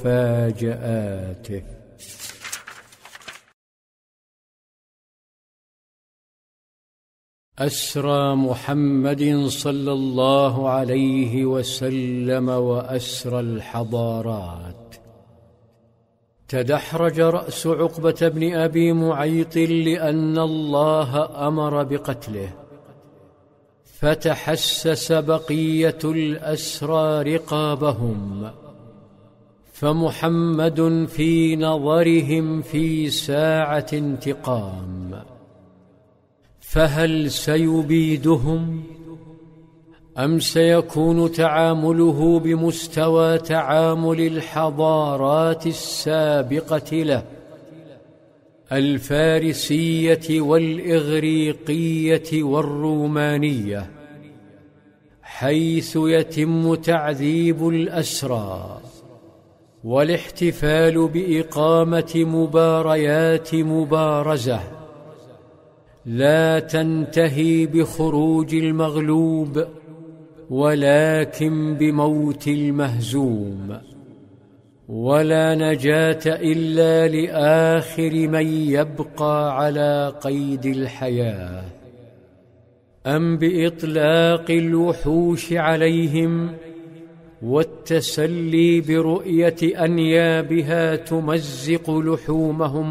ومفاجآته. أسرى محمد صلى الله عليه وسلم وأسرى الحضارات. تدحرج رأس عقبة بن أبي معيط لأن الله أمر بقتله، فتحسس بقية الأسرى رقابهم، فمحمد في نظرهم في ساعة انتقام، فهل سيبيدهم أم سيكون تعامله بمستوى تعامل الحضارات السابقة له، الفارسية والإغريقية والرومانية، حيث يتم تعذيب الأسرى والاحتفال بإقامة مباريات مبارزة لا تنتهي بخروج المغلوب ولكن بموت المهزوم، ولا نجاة إلا لآخر من يبقى على قيد الحياة، أم بإطلاق الوحوش عليهم والتسلي برؤية أنيابها تمزق لحومهم